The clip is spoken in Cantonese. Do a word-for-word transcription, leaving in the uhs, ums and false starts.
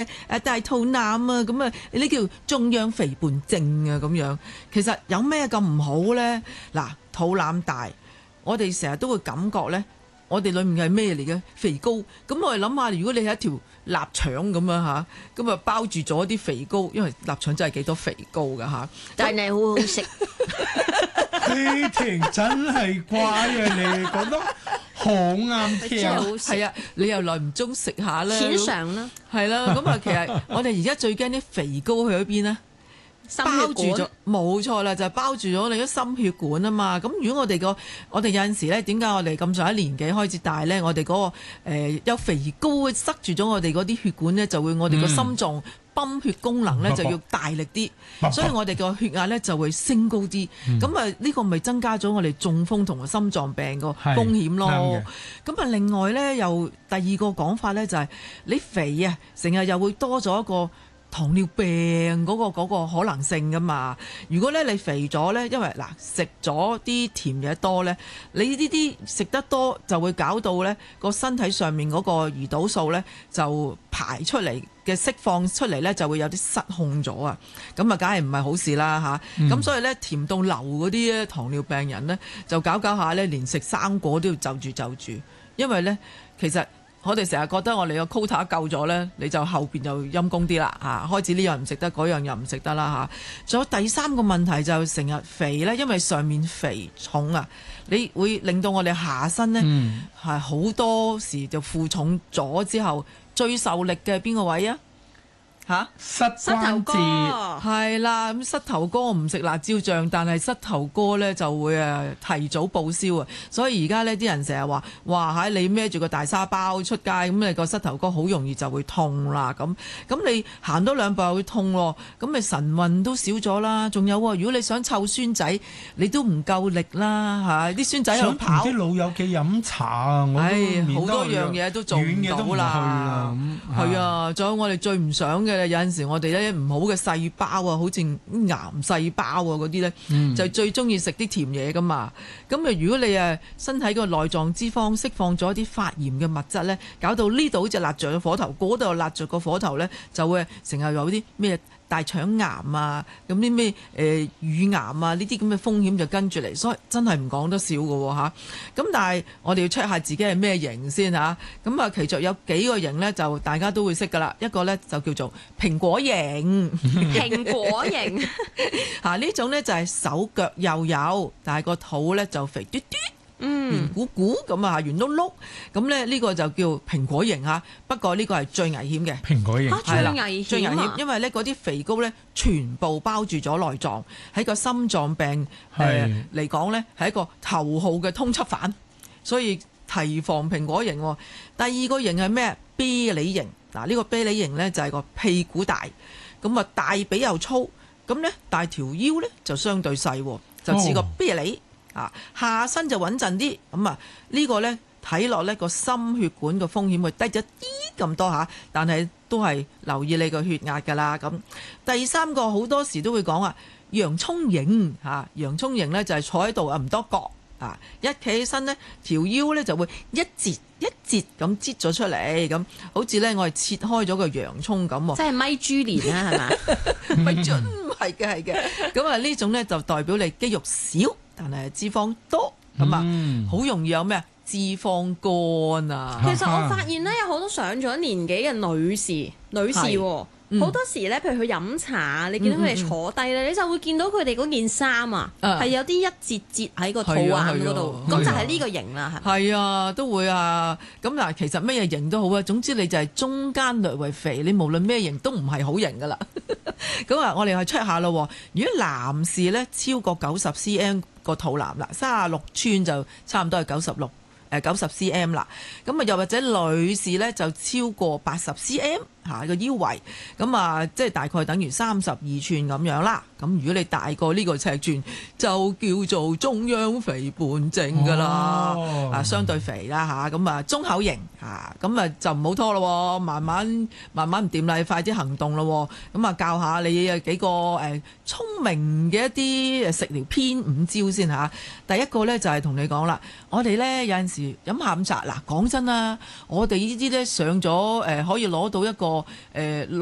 誒大肚腩啊，咁啊呢叫中央肥胖症啊咁樣。其實有咩咁唔好咧？嗱，肚腩大，我哋成日都會感覺咧，我哋裡面係咩嚟嘅？肥膏。咁我哋諗下，如果你係一條臘腸咁樣嚇，咁啊包住咗啲肥膏，因為臘腸真係幾多肥膏㗎嚇。 但係好好食。 希婷真係乖啊！你講得好啱聽， 係啊，你又耐唔中食下咧？ 淺嘗啦， 係啦。咁啊，其實我哋而家最驚啲肥膏去咗邊咧？包住咗，冇錯啦，就係、是、包住咗你啲心血管啊嘛。咁如果我哋個我哋有陣時咧，點解我哋咁上一年紀開始大咧？我哋嗰、那個、呃、有肥膏塞住咗我哋嗰啲血管咧，就會我哋個心臟泵血功能咧就要大力啲，嗯、所以我哋個血壓咧就會升高啲。咁啊呢個咪增加咗我哋中風同埋心臟病個風險咯。咁啊另外咧又第二個講法咧就係、是、你肥啊，成日又會多咗一個糖尿病嗰、嗰個嗰個可能性噶嘛。如果咧你肥咗咧，因為嗱食咗啲甜嘢多咧，你呢啲食得多就會搞到咧個身體上面嗰個胰島素咧就排出嚟嘅釋放出嚟咧就會有啲失控咗啊。咁啊梗係唔係好事啦吓。咁、嗯、所以咧甜到流嗰啲咧糖尿病人咧就搞搞下咧連食生果都要就住就住，因為咧其實我哋成日覺得我哋個 quota 夠咗呢，你就後邊就陰公啲啦嚇，開始呢樣唔食得，嗰樣又唔食得啦嚇。仲有第三個問題就成日肥呢，因為上面肥重啊，你會令到我哋下身呢係好、嗯、多時就負重咗之後，最受力嘅邊個位啊？嚇， 膝關節係啦，咁膝頭哥我唔食辣椒醬，但係膝頭哥咧就會誒提早報銷啊！所以而家呢啲人成日話：哇喺你孭住個大沙包出街，咁你個膝頭哥好容易就會痛啦！咁咁你行多兩步又會痛喎，咁咪晨運都少咗啦。仲有喎，如果你想湊孫仔，你都唔夠力啦嚇！啲孫仔又跑， 想同啲老友記飲茶啊！我都好多樣嘢都做唔到啦。係啊，仲有我哋最唔想嘅。有陣時我哋咧唔好嘅細胞啊，好似癌細胞啊嗰啲咧，嗯、就最中意食啲甜嘢噶嘛。咁啊，如果你誒身體個內臟脂肪釋放咗啲發炎嘅物質咧，搞到呢度好似辣着個火頭，嗰度又辣着個火頭咧，就會成日有啲咩大腸癌啊，咁啲咩誒乳癌啊，呢啲咁嘅風險就跟住嚟，所以真係唔講得少㗎喎嚇。咁但係我哋要 check 下自己係咩型先嚇。咁啊，其實有幾個型咧，就大家都會識㗎啦。一個咧就叫做蘋果型， 蘋果型嚇呢種咧就係手腳又有，但係個肚咧就肥嘟嘟。嗯，圓鼓鼓咁啊，圓碌碌咁咧，呢個就叫蘋果型嚇。不過呢個係最危險嘅蘋果型， 係啦， 最危險， 最危險，因為咧嗰啲肥膏咧全部包住咗內臟，喺個心臟病誒嚟講咧係一個頭號嘅通緝犯，所以提防蘋果型。第二個型係咩？啤梨型。嗱，呢個啤梨型咧就係個屁股大，咁啊大髀又粗，咁咧大條腰咧就相對細，就似個啤梨。哦啊，下身就穩陣啲，咁啊呢個呢，睇落呢個心血管個風險會低咗啲咁多嚇，但係都係留意你個血壓㗎啦。咁第三個好多時都會講啊，洋葱型嚇，洋葱型呢就係坐喺度啊唔多角啊，一企起身呢條腰呢就會一截一截咁擠咗出嚟，咁好似呢我係切開咗個洋葱咁喎。 即係咪豬年啊？係嘛？ 咪真係嘅係嘅，咁啊呢種呢就代表你肌肉少。但係脂肪多咁啊，好、嗯、容易有咩脂肪肝啊！ 其實我發現咧，有好多上咗年紀嘅女士，女士好、嗯、多時咧，譬如去飲茶，你見到佢哋坐低咧，嗯嗯、你就會見到佢哋嗰件衫啊，係、啊、有啲一節節喺個肚腩嗰度，咁、啊啊、就係呢個型啦，係咪？係啊，都會啊。咁嗱，其實咩嘢型都好啊，總之你就係中間略為肥，你無論咩型都唔係好型噶啦。咁啊，我哋去 check 下咯。如果男士咧超過九十 cm 個肚腩啦，三十六寸就差唔多係九十六誒九十 cm 啦。咁啊，又或者女士咧就超過八十 cm 嚇個腰圍，咁啊即係大概等於三十二寸咁樣啦。咁如果你大過呢個尺寸，就叫做中央肥胖症噶啦，哦、啊相對肥啦嚇，咁啊中口型嚇，咁啊就唔好拖咯，慢慢慢慢唔掂啦，快啲行動咯。咁啊教下你幾個誒聰明嘅一啲食療偏五招先嚇。第一個咧就係同你講啦，我哋咧有陣時飲下午茶，嗱講真啦，我哋呢啲咧上咗誒可以攞到一個誒。呃